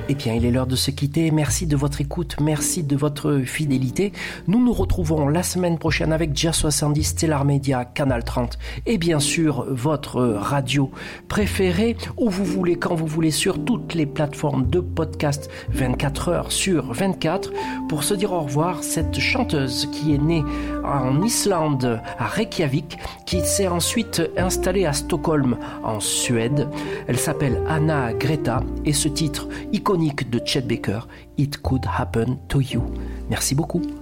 Eh bien, il est l'heure de se quitter. Merci de votre écoute, merci de votre fidélité. Nous nous retrouvons la semaine prochaine avec Jazz 70, Stellar Media, Canal 30 et bien sûr votre radio préférée où vous voulez, quand vous voulez, sur toutes les plateformes de podcast 24 heures sur 24 pour se dire au revoir. Cette chanteuse qui est née en Islande, à Reykjavik, qui s'est ensuite installée à Stockholm en Suède. Elle s'appelle Anna-Greta et ce titre iconique de Chet Baker, It Could Happen to You. Merci beaucoup.